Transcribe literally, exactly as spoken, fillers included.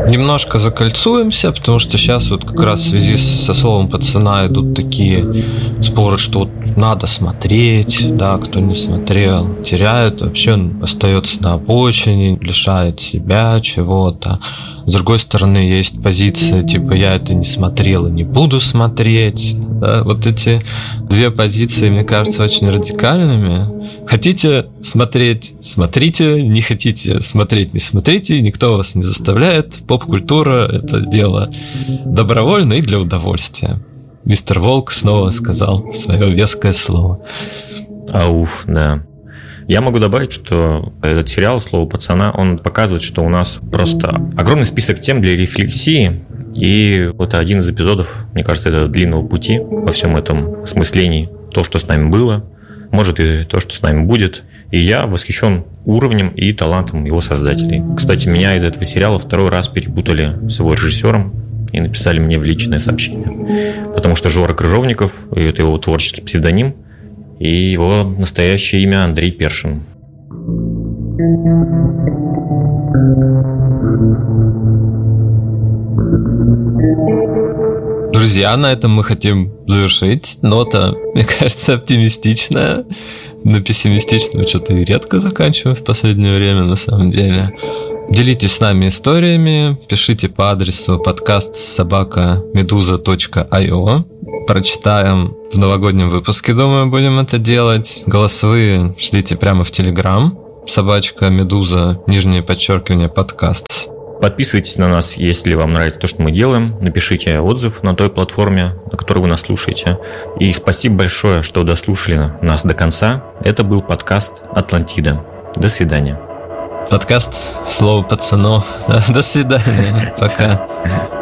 Немножко закольцуемся, потому что сейчас вот как раз в связи со словом пацана идут такие споры, что вот надо смотреть, да, кто не смотрел, теряет, вообще он остается на обочине, лишает себя чего-то. С другой стороны, есть позиция, типа, я это не смотрел и не буду смотреть. Да? Вот эти две позиции, мне кажется, очень радикальными. Хотите смотреть – смотрите, не хотите смотреть – не смотрите, никто вас не заставляет. Поп-культура – это дело добровольное и для удовольствия. Мистер Волк снова сказал свое веское слово. Ауф, да. Я могу добавить, что этот сериал «Слово пацана», он показывает, что у нас просто огромный список тем для рефлексии. И вот один из эпизодов, мне кажется, это длинного пути во всем этом осмыслении. То, что с нами было, может и то, что с нами будет. И я восхищен уровнем и талантом его создателей. Кстати, меня из этого сериала второй раз перепутали с его режиссером и написали мне в личное сообщение. Потому что Жора Крыжовников, это его творческий псевдоним, и его настоящее имя Андрей Першин. Друзья, на этом мы хотим завершить. Нота, мне кажется, оптимистичная. На пессимистичном что-то и редко заканчиваем в последнее время, на самом деле. Делитесь с нами историями, пишите по адресу подкаст собака медуза точка ай о. Прочитаем в новогоднем выпуске, думаю, будем это делать. Голосовые шлите прямо в Телеграм. Собачка Медуза, нижнее подчеркивание, подкаст. Подписывайтесь на нас, если вам нравится то, что мы делаем. Напишите отзыв на той платформе, на которой вы нас слушаете. И спасибо большое, что дослушали нас до конца. Это был подкаст «Атлантида». До свидания. Подкаст «Слово пацанов». До свидания. Пока.